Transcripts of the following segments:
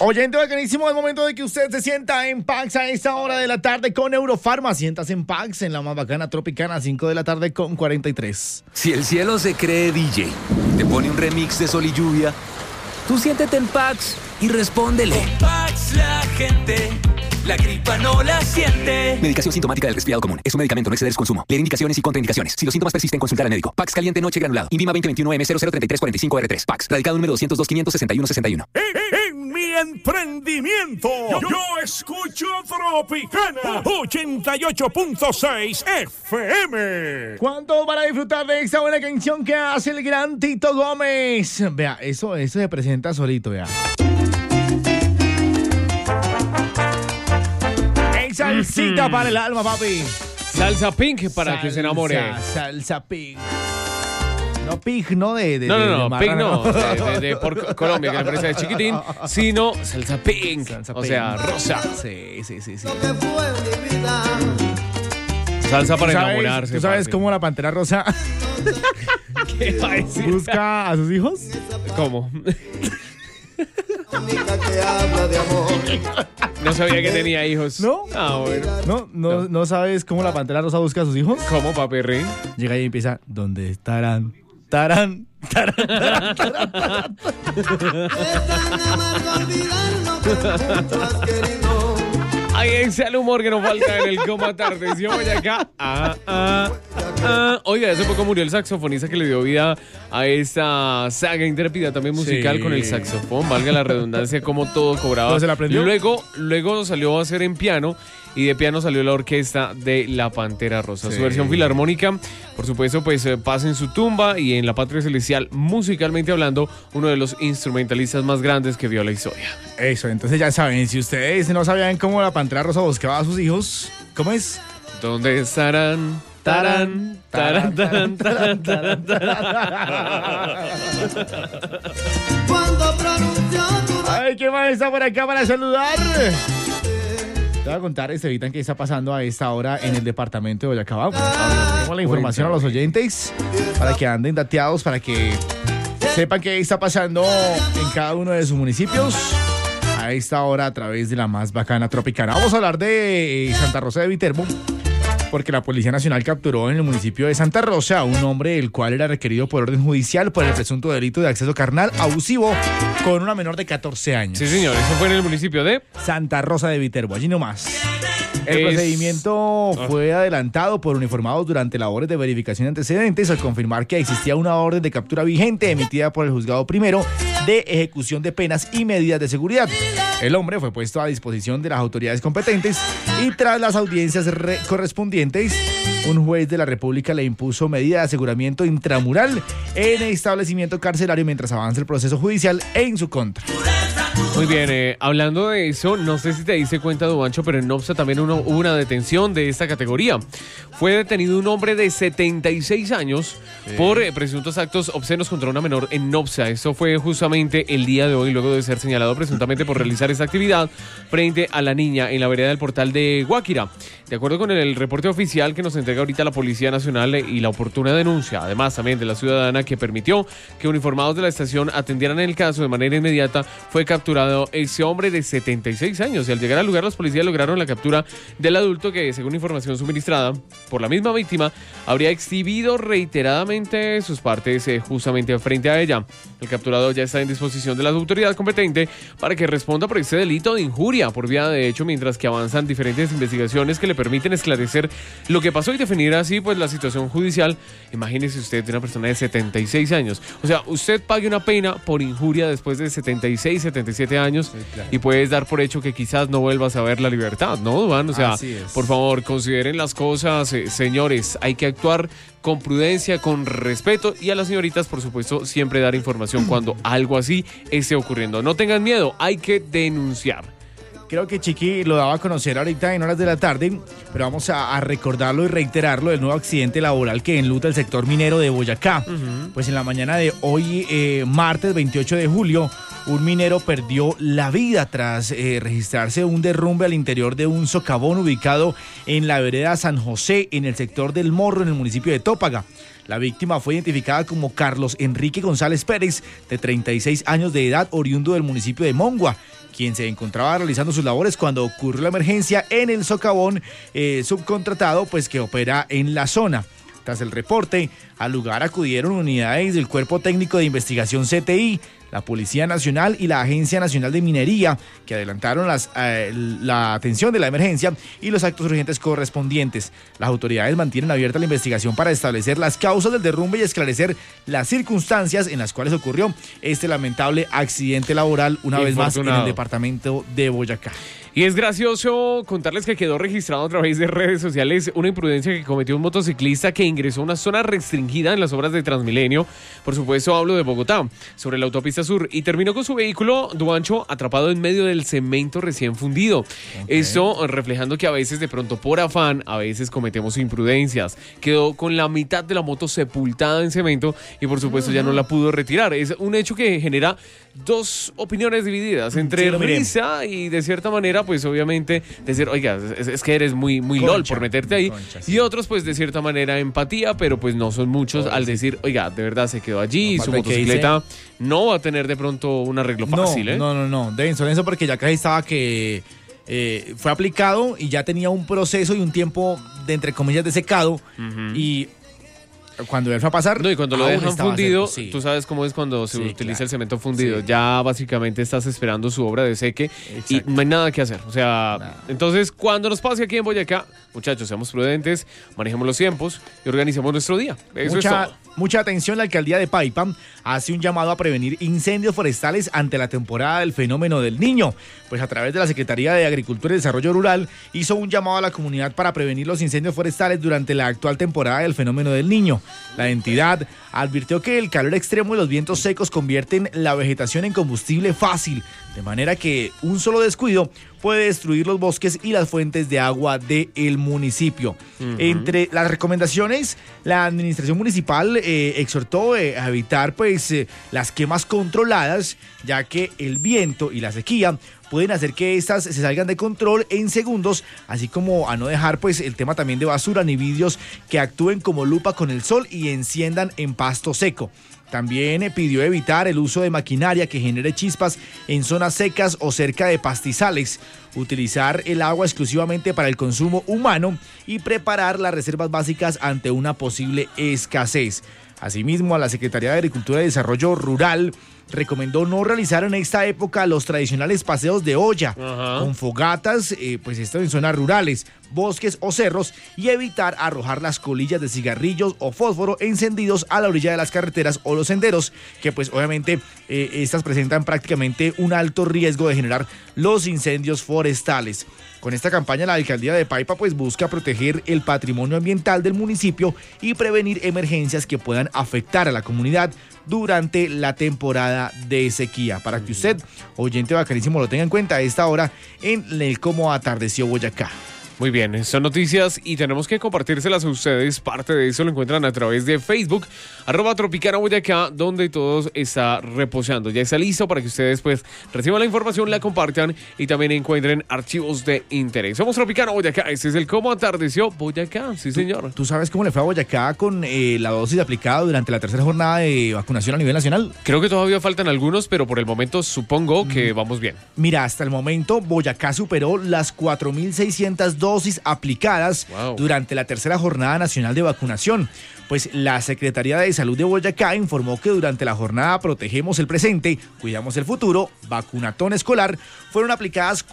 Oyente bacanísimo, es momento de que usted se sienta en Pax a esta hora de la tarde con Eurofarma. Siéntase en Pax, en la más bacana Tropicana, 5 de la tarde con 43. Si el cielo se cree DJ, te pone un remix de sol y lluvia, tú siéntete en Pax y respóndele. Con Pax la gente, la gripa no la siente. Medicación sintomática del resfriado común. Es un medicamento, no exceder su consumo. Leer indicaciones y contraindicaciones. Si los síntomas persisten, consultar al médico. Pax caliente noche granulado. INVIMA 2021M003345R3. Pax. Radicado número 202-561-61. En mi emprendimiento, yo escucho Tropicana 88.6 FM. ¿Cuánto para disfrutar de esta buena canción que hace el gran Tito Gómez? Vea, eso se presenta solito, vea. Salsita para el alma, papi. Salsa pink para que se enamore. Salsa pink. No pig, no de No, de pink marrano. no, de por Colombia, que la empresa de Chiquitín, sino salsa pink, o sea, rosa. Sí. Salsa para enamorarse. ¿Tú sabes papi. cómo la Pantera Rosa ¿Qué va a decir? busca a sus hijos? ¿Cómo? No sabía que tenía hijos. ¿No? Ah, bueno. ¿No sabes cómo la Pantera Rosa busca a sus hijos? ¿Cómo, papi Rin? Llega y empieza, ¿dónde estarán? Tarán. Ahí ese el humor que nos falta en el Coma Tarde. Si voy acá. Oiga, hace poco murió el saxofonista que le dio vida a esta saga intrépida también musical Sí. con el saxofón. Valga la redundancia, como todo cobraba. ¿Pero se la aprendió? Luego salió a hacer en piano. Y de piano salió la orquesta de La Pantera Rosa. Sí. Su versión filarmónica, por supuesto, pues pasa en su tumba y en la Patria Celestial, musicalmente hablando, uno de los instrumentalistas más grandes que vio la historia. Eso, entonces ya saben, si ustedes no sabían cómo la Pantera Rosa buscaba a sus hijos, ¿cómo es? ¿Dónde estarán? Tarán, tarán, tarán, tarán, tarán, Ay, ¿qué más está por acá para saludar? Te voy a contar, Estevitan, qué está pasando a esta hora en el departamento de Boyacá. Tenemos la información a los oyentes para que anden dateados, para que sepan qué está pasando en cada uno de sus municipios a esta hora a través de la más bacana Tropicana. Vamos a hablar de Santa Rosa de Viterbo, porque la Policía Nacional capturó en el municipio de Santa Rosa a un hombre el cual era requerido por orden judicial por el presunto delito de acceso carnal abusivo con una menor de 14 años. Sí, señor, eso fue en el municipio de Santa Rosa de Viterbo, allí nomás. El Es- procedimiento fue adelantado por uniformados durante labores de verificación de antecedentes al confirmar que existía una orden de captura vigente emitida por el juzgado primero de ejecución de penas y medidas de seguridad. El hombre fue puesto a disposición de las autoridades competentes y tras las audiencias correspondientes, un juez de la República le impuso medida de aseguramiento intramural en el establecimiento carcelario mientras avanza el proceso judicial en su contra. Muy bien, hablando de eso, no sé si te diste cuenta, Duancho, pero en Nopsa también hubo una detención de esta categoría. Fue detenido un hombre de 76 años por presuntos actos obscenos contra una menor en Nopsa. Esto fue justamente el día de hoy, luego de ser señalado presuntamente por realizar esta actividad frente a la niña en la vereda del Portal de Guáquira. De acuerdo con el reporte oficial que nos entrega ahorita la Policía Nacional y la oportuna denuncia, además también de la ciudadana que permitió que uniformados de la estación atendieran el caso de manera inmediata, fue capturado ese hombre de 76 años. Y al llegar al lugar, los policías lograron la captura del adulto que, según información suministrada por la misma víctima, habría exhibido reiteradamente sus partes justamente frente a ella. El capturado ya está en disposición de la autoridad competente para que responda por este delito de injuria por vía de hecho, mientras que avanzan diferentes investigaciones que le permiten esclarecer lo que pasó y definir así pues la situación judicial. Imagínese usted una persona de 76 años. O sea, usted pague una pena por injuria después de 76, 77 años Sí, claro. y puedes dar por hecho que quizás no vuelvas a ver la libertad, ¿no, Duan? O sea, Así es. por favor, consideren las cosas, señores. Hay que actuar con prudencia, con respeto y a las señoritas, por supuesto, siempre dar información cuando algo así esté ocurriendo. No tengan miedo, hay que denunciar. Creo que Chiqui lo daba a conocer ahorita en horas de la tarde, pero vamos a recordarlo y reiterarlo del nuevo accidente laboral que enluta el sector minero de Boyacá. Pues en la mañana de hoy, martes 28 de julio, un minero perdió la vida tras registrarse un derrumbe al interior de un socavón ubicado en la vereda San José, en el sector del Morro, en el municipio de Tópaga. La víctima fue identificada como Carlos Enrique González Pérez, de 36 años de edad, oriundo del municipio de Mongua, quien se encontraba realizando sus labores cuando ocurrió la emergencia en el socavón subcontratado pues que opera en la zona. Tras el reporte, al lugar acudieron unidades del Cuerpo Técnico de Investigación CTI, la Policía Nacional y la Agencia Nacional de Minería, que adelantaron la atención de la emergencia y los actos urgentes correspondientes. Las autoridades mantienen abierta la investigación para establecer las causas del derrumbe y esclarecer las circunstancias en las cuales ocurrió este lamentable accidente laboral, una vez más en el departamento de Boyacá. Y es gracioso contarles que quedó registrado a través de redes sociales una imprudencia que cometió un motociclista que ingresó a una zona restringida en las obras de Transmilenio. Por supuesto, hablo de Bogotá, sobre la autopista sur, y terminó con su vehículo, Duancho, atrapado en medio del cemento recién fundido. Okay. Esto reflejando que a veces, de pronto por afán, a veces cometemos imprudencias. Quedó con la mitad de la moto sepultada en cemento y por supuesto ya no la pudo retirar. Es un hecho que genera dos opiniones divididas, entre risa y de cierta manera pues obviamente decir, oiga, es que eres muy LOL por meterte ahí, sí. Y otros pues de cierta manera empatía, pero pues no son muchos al decir, oiga, de verdad se quedó allí, su motocicleta no va a tener de pronto un arreglo fácil. No, Denso, porque ya casi estaba que fue aplicado y ya tenía un proceso y un tiempo de entre comillas de secado, y cuando él fue a pasar... No, y cuando lo dejan fundido, sí. Tú sabes cómo es cuando se utiliza el cemento fundido. Sí. Ya básicamente estás esperando su obra de seque. Exacto. Y no hay nada que hacer. O sea, entonces cuando nos pase aquí en Boyacá, muchachos, seamos prudentes, manejemos los tiempos y organicemos nuestro día. Eso es todo. Mucha atención, la alcaldía de Paipa hace un llamado a prevenir incendios forestales ante la temporada del fenómeno del Niño. Pues a través de la Secretaría de Agricultura y Desarrollo Rural hizo un llamado a la comunidad para prevenir los incendios forestales durante la actual temporada del fenómeno del Niño. La entidad advirtió que el calor extremo y los vientos secos convierten la vegetación en combustible fácil, de manera que un solo descuido puede destruir los bosques y las fuentes de agua del municipio. Entre las recomendaciones, la administración municipal exhortó a evitar las quemas controladas, ya que el viento y la sequía pueden hacer que estas se salgan de control en segundos, así como a no dejar el tema también de basura ni vidrios que actúen como lupa con el sol y enciendan en pasto seco. También pidió evitar el uso de maquinaria que genere chispas en zonas secas o cerca de pastizales, utilizar el agua exclusivamente para el consumo humano y preparar las reservas básicas ante una posible escasez. Asimismo, a la Secretaría de Agricultura y Desarrollo Rural recomendó no realizar en esta época los tradicionales paseos de olla con fogatas, esto en zonas rurales, bosques o cerros, y evitar arrojar las colillas de cigarrillos o fósforo encendidos a la orilla de las carreteras o los senderos, que obviamente estas presentan prácticamente un alto riesgo de generar los incendios forestales. Con esta campaña, la alcaldía de Paipa busca proteger el patrimonio ambiental del municipio y prevenir emergencias que puedan afectar a la comunidad durante la temporada de sequía. Para que usted, oyente bacanísimo, lo tenga en cuenta a esta hora en el Cómo Atardeció Boyacá. Muy bien, son noticias y tenemos que compartírselas a ustedes. Parte de eso lo encuentran a través de Facebook, @Tropicana Boyacá, donde todo está reposando. Ya está listo para que ustedes reciban la información, la compartan y también encuentren archivos de interés. Somos Tropicana Boyacá, este es el Cómo Atardeció Boyacá, sí señor. ¿Tú sabes cómo le fue a Boyacá con la dosis aplicada durante la tercera jornada de vacunación a nivel nacional? Creo que todavía faltan algunos, pero por el momento supongo que vamos bien. Mira, hasta el momento Boyacá superó las 4.600 dosis aplicadas durante la tercera jornada nacional de vacunación. La Secretaría de Salud de Boyacá informó que durante la jornada Protegemos el Presente, Cuidamos el Futuro, Vacunatón Escolar, fueron aplicadas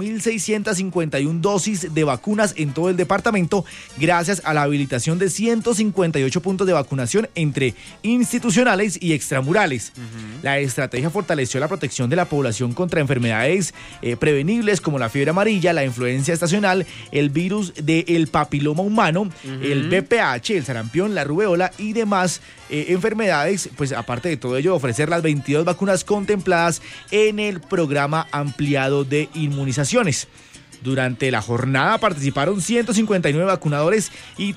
4.651 dosis de vacunas en todo el departamento, gracias a la habilitación de 158 puntos de vacunación entre institucionales y extramurales. La estrategia fortaleció la protección de la población contra enfermedades prevenibles como la fiebre amarilla, la influenza estacional, el virus del papiloma humano, el VPH, el sarampión, la rubeola y demás enfermedades. Aparte de todo ello, ofrecer las 22 vacunas contempladas en el programa ampliado de inmunizaciones. Durante la jornada participaron 159 vacunadores y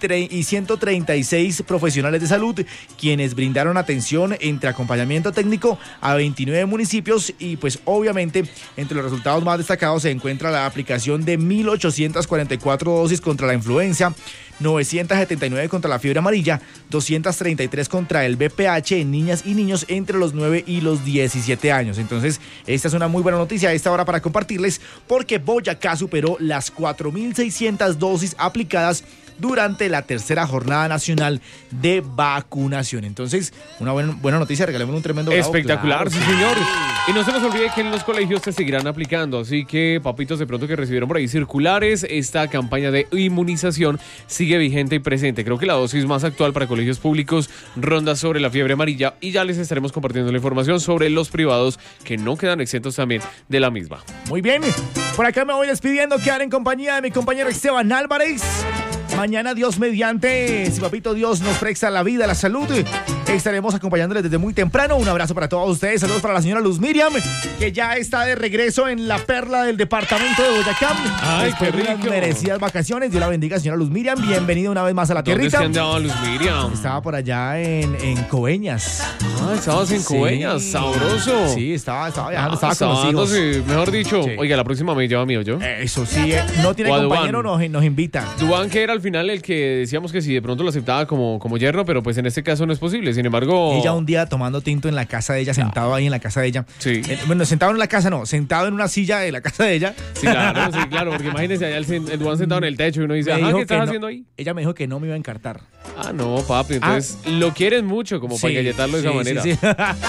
136 profesionales de salud, quienes brindaron atención entre acompañamiento técnico a 29 municipios y obviamente entre los resultados más destacados se encuentra la aplicación de 1.844 dosis contra la influenza, 979 contra la fiebre amarilla, 233 contra el VPH en niñas y niños entre los 9 y los 17 años. Entonces, esta es una muy buena noticia a esta hora para compartirles, porque Boyacá superó las 4.600 dosis aplicadas durante la tercera jornada nacional de vacunación. Entonces, una buena noticia, regalemos un tremendo bravo. Espectacular, claro, sí señor. Y no se nos olvide que en los colegios se seguirán aplicando, así que papitos, de pronto que recibieron por ahí circulares, esta campaña de inmunización sigue vigente y presente. Creo que la dosis más actual para colegios públicos ronda sobre la fiebre amarilla, y ya les estaremos compartiendo la información sobre los privados que no quedan exentos también de la misma. Muy bien, por acá me voy despidiendo, quedar en compañía de mi compañero Esteban Álvarez. Mañana, Dios mediante, si papito Dios nos presta la vida, la salud, estaremos acompañándoles desde muy temprano. Un abrazo para todos ustedes, saludos para la señora Luz Miriam, que ya está de regreso en la perla del departamento de Boyacá. Ay, qué rico. Unas merecidas vacaciones. Dios la bendiga, señora Luz Miriam. Bienvenida una vez más a la ¿Dónde tierrita. se andaba Luz Miriam? Estaba por allá en Coveñas. Ah, estabas en Coveñas, sabroso. Sí, estaba viajando, estaba con los hijos. Sí, mejor dicho, Sí. oiga, la próxima me lleva mío, yo. Eso sí, no tiene O a compañero, Duván. nos invita. Duván, que era al final el que decíamos que si de pronto lo aceptaba como yerno, pero pues en este caso no es posible. Sin embargo... Ella un día tomando tinto en la casa de ella, sentado ahí en la casa de ella. Sí. Bueno, sentado en la casa no, sentado en una silla de la casa de ella. Sí, claro, porque imagínense allá el Duván sentado en el techo y uno dice, Me ajá, dijo ¿qué estás que no. haciendo ahí? Ella me dijo que no me iba a encartar. Ah, no, papi, entonces lo quieres mucho como para galletarlo de esa manera. Sí.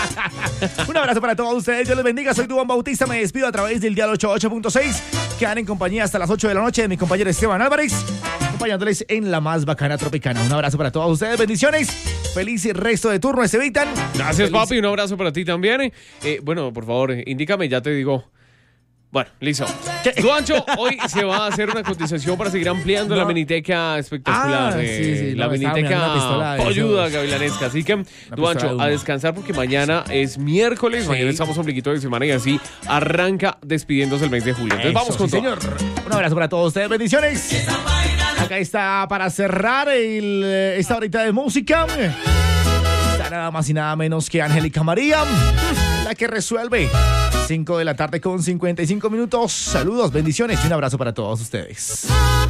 Un abrazo para todos ustedes, Dios les bendiga, soy Duván Bautista, me despido a través del dial 88.6, quedan en compañía hasta las 8 de la noche de mi compañero Esteban Álvarez, acompañándoles en la más bacana tropicana. Un abrazo para todos ustedes, bendiciones, feliz resto de turno, Estevitan. Gracias, papi, un abrazo para ti también. Bueno, por favor, indícame, ya te digo. Bueno, listo. Duancho, hoy se va a hacer una cotización para seguir ampliando la miniteca espectacular. Sí, la miniteca polluda gavilanesca. Así que, Duancho, a descansar porque mañana es miércoles. Mañana estamos ombliguito de semana y así arranca despidiéndose el mes de julio. Entonces vamos con todo. Señor. Un abrazo para todos ustedes, bendiciones. Acá está para cerrar esta horita de música. Está nada más y nada menos que Angélica María, la que resuelve. 5 de la tarde con 55 minutos. Saludos, bendiciones y un abrazo para todos ustedes.